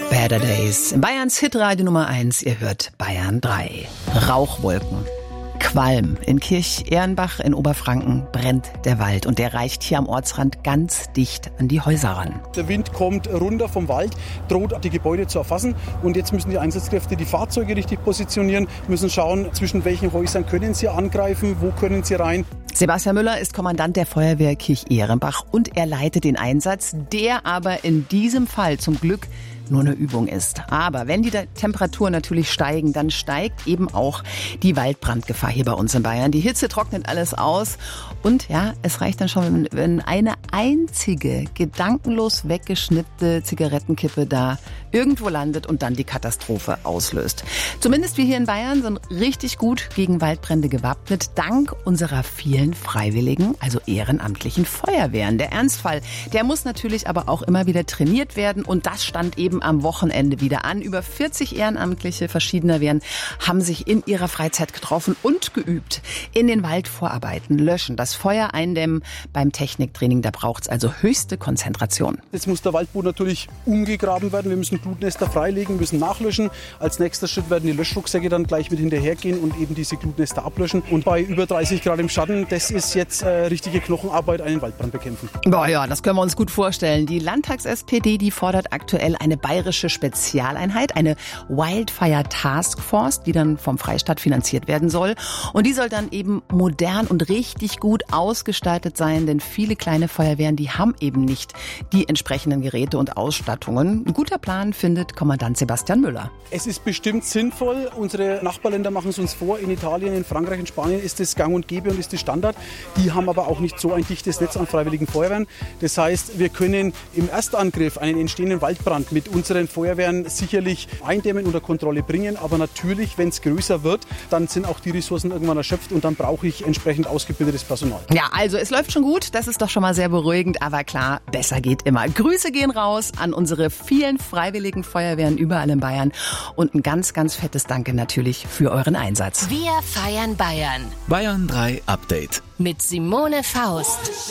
Better Days. In Bayerns Hitradio Nummer 1, ihr hört Bayern 3. Rauchwolken, Qualm. In Kirch-Ehrenbach in Oberfranken brennt der Wald und der reicht hier am Ortsrand ganz dicht an die Häuser ran. Der Wind kommt runter vom Wald, droht die Gebäude zu erfassen und jetzt müssen die Einsatzkräfte die Fahrzeuge richtig positionieren, müssen schauen, zwischen welchen Häusern können sie angreifen, wo können sie rein. Sebastian Müller ist Kommandant der Feuerwehr Kirch-Ehrenbach und er leitet den Einsatz, der aber in diesem Fall zum Glück nur eine Übung ist. Aber wenn die Temperaturen natürlich steigen, dann steigt eben auch die Waldbrandgefahr hier bei uns in Bayern. Die Hitze trocknet alles aus und ja, es reicht dann schon, wenn eine einzige gedankenlos weggeschnittene Zigarettenkippe da irgendwo landet und dann die Katastrophe auslöst. Zumindest wir hier in Bayern sind richtig gut gegen Waldbrände gewappnet, dank unserer vielen freiwilligen, also ehrenamtlichen Feuerwehren. Der Ernstfall, der muss natürlich aber auch immer wieder trainiert werden und das stand eben am Wochenende wieder an. Über 40 Ehrenamtliche verschiedener Wehren haben sich in ihrer Freizeit getroffen und geübt. In den Waldvorarbeiten, löschen, das Feuer eindämmen. Beim Techniktraining, da braucht es also höchste Konzentration. Jetzt muss der Waldboden natürlich umgegraben werden. Wir müssen Glutnester freilegen, müssen nachlöschen. Als nächster Schritt werden die Löschrucksäcke dann gleich mit hinterhergehen und eben diese Glutnester ablöschen. Und bei über 30 Grad im Schatten, das ist jetzt richtige Knochenarbeit, einen Waldbrand bekämpfen. Boah, ja, das können wir uns gut vorstellen. Die Landtags-SPD, die fordert aktuell eine bayerische Spezialeinheit, eine Wildfire Task Force, die dann vom Freistaat finanziert werden soll. Und die soll dann eben modern und richtig gut ausgestaltet sein, denn viele kleine Feuerwehren, die haben eben nicht die entsprechenden Geräte und Ausstattungen. Ein guter Plan findet Kommandant Sebastian Müller. Es ist bestimmt sinnvoll. Unsere Nachbarländer machen es uns vor. In Italien, in Frankreich, in Spanien ist es gang und gäbe und ist das Standard. Die haben aber auch nicht so ein dichtes Netz an freiwilligen Feuerwehren. Das heißt, wir können im Erstangriff einen entstehenden Waldbrand mit unseren Feuerwehren sicherlich eindämmen, unter Kontrolle bringen. Aber natürlich, wenn es größer wird, dann sind auch die Ressourcen irgendwann erschöpft und dann brauche ich entsprechend ausgebildetes Personal. Ja, also es läuft schon gut. Das ist doch schon mal sehr beruhigend. Aber klar, besser geht immer. Grüße gehen raus an unsere vielen freiwilligen Feuerwehren überall in Bayern. Und ein ganz, ganz fettes Danke natürlich für euren Einsatz. Wir feiern Bayern. Bayern 3 Update. Mit Simone Faust.